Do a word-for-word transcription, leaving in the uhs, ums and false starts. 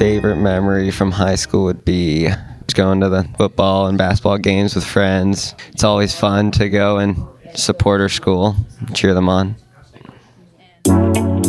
favorite memory from high school would be just going to the football and basketball games with friends. It's always fun to go and support our school, cheer them on.